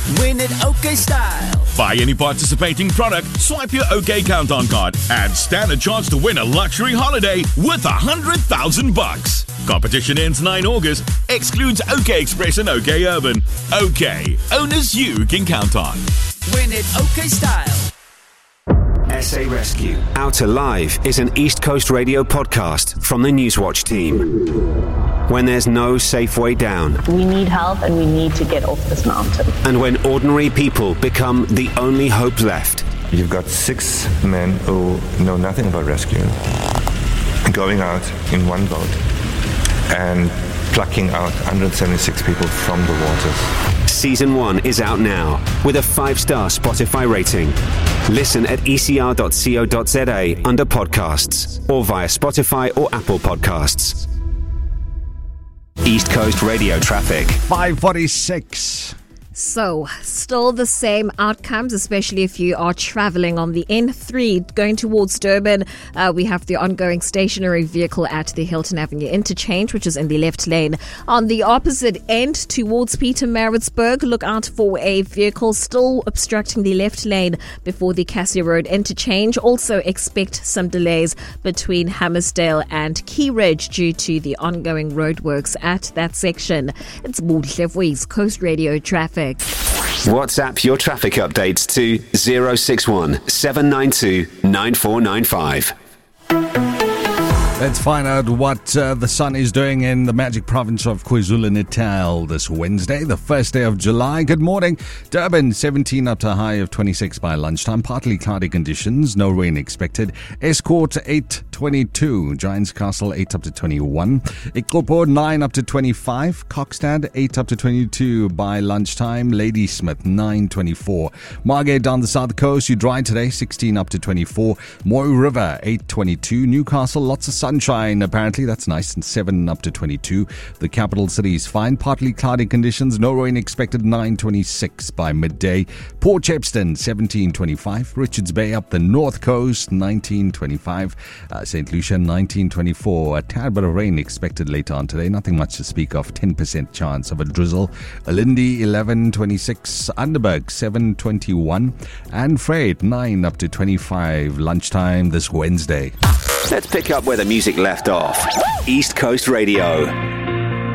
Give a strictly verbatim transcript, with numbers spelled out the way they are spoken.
Win it OK style. Buy any participating product, swipe your OK Countdown card, and stand a chance to win a luxury holiday worth a hundred thousand bucks. Competition ends nine August. Excludes OK Express and OK Urban. OK, owners you can count on. Win it OK style. S A Rescue. Out Alive is an East Coast Radio podcast from the Newswatch team. When there's no safe way down. We need help and we need to get off this mountain. And when ordinary people become the only hope left. You've got six men who know nothing about rescue going out in one boat and plucking out one hundred seventy-six people from the waters. Season one is out now with a five-star Spotify rating. Listen at e c r dot co dot z a under podcasts or via Spotify or Apple Podcasts. East Coast Radio traffic. five forty-six. So, still the same outcomes, especially if you are travelling on the N three going towards Durban. Uh, we have the ongoing stationary vehicle at the Hilton Avenue interchange, which is in the left lane. On the opposite end towards Pietermaritzburg, look out for a vehicle still obstructing the left lane before the Cassia Road interchange. Also expect some delays between Hammersdale and Key Ridge due to the ongoing roadworks at that section. It's Buhle for East Coast Radio traffic. WhatsApp your traffic updates to zero six one seven nine two nine four nine five. Let's find out what uh, the sun is doing in the magic province of KwaZulu-Natal this Wednesday, the first day of July. Good morning. Durban, seventeen up to a high of twenty-six by lunchtime. Partly cloudy conditions, no rain expected. Escort, eight twenty-two. Giants Castle, eight up to twenty-one. Ikopo, nine up to twenty-five. Kokstad, eight up to twenty-two by lunchtime. Ladysmith, nine twenty-four. Margate down the south coast, you dry today, sixteen up to twenty-four. Moy River, eight twenty-two. Newcastle, lots of sun. Sunshine, apparently, that's nice, and seven up to twenty-two. The capital city is fine, partly cloudy conditions, no rain expected, nine twenty-six by midday. Port Shepstone, seventeen twenty-five. Richards Bay up the north coast, nineteen twenty-five. Uh, Saint Lucia, nineteen twenty-four. A tad bit of rain expected later on today, nothing much to speak of, ten percent chance of a drizzle. Alindi, eleven twenty-six. Underberg, seven twenty-one. And Freight, nine up to twenty-five. Lunchtime this Wednesday. Let's pick up where the music left off. East Coast Radio.